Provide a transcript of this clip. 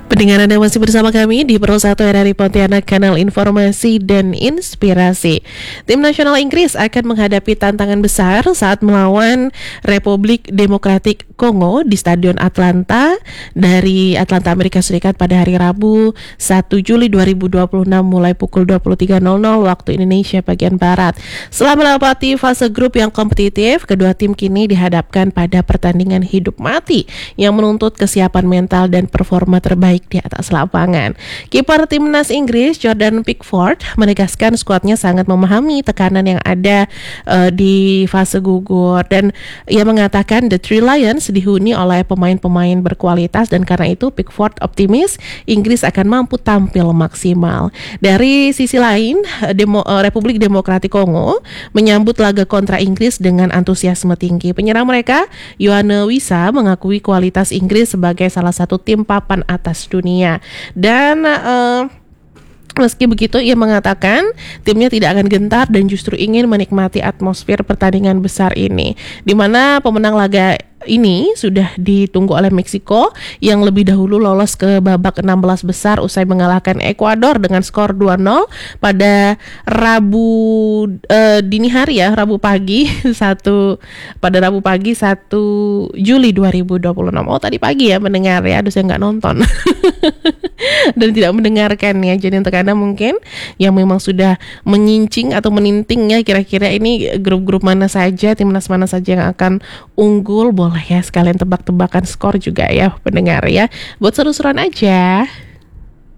Pendengar Anda masih bersama kami di Pro 1 RRI Pontianak, kanal informasi dan inspirasi. Tim nasional Inggris akan menghadapi tantangan besar saat melawan Republik Demokratik Kongo di Stadion Atlanta dari Atlanta, Amerika Serikat pada hari Rabu 1 Juli 2026 mulai pukul 23.00 waktu Indonesia bagian Barat. Setelah melewati fase grup yang kompetitif, kedua tim kini dihadapkan pada pertandingan hidup mati yang menuntut kesiapan mental dan performa terbaik di atas lapangan. Kiper timnas Inggris Jordan Pickford menegaskan skuadnya sangat memahami tekanan yang ada di fase gugur, dan ia mengatakan The Three Lions dihuni oleh pemain-pemain berkualitas, dan karena itu Pickford optimis Inggris akan mampu tampil maksimal. Dari sisi lain, Republik Demokratik Kongo menyambut laga kontra Inggris dengan antusiasme tinggi. Penyerang mereka Yoane Wissa mengakui kualitas Inggris sebagai salah satu tim papan atas dunia, dan meski begitu, ia mengatakan timnya tidak akan gentar dan justru ingin menikmati atmosfer pertandingan besar ini, di mana pemenang laga ini sudah ditunggu oleh Meksiko yang lebih dahulu lolos ke babak 16 besar usai mengalahkan Ekuador dengan skor 2-0 pada Rabu dini hari ya, Rabu pagi 1 Juli 2026. Oh, tadi pagi ya mendengar ya, aduh saya nggak nonton dan tidak mendengarkan ya. Jadi untuk Anda mungkin yang memang sudah menyincing atau meninting ya, kira-kira ini grup-grup mana saja, timnas mana saja yang akan unggul, boleh ya sekalian tebak-tebakan skor juga ya pendengar ya, buat seru-seruan aja.